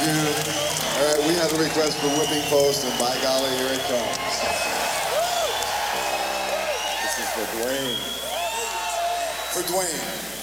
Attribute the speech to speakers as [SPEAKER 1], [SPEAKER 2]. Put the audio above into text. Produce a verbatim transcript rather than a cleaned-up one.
[SPEAKER 1] you. All right, we have a request for Whipping Post, and by golly, here it comes. This is for Dwayne. For Dwayne.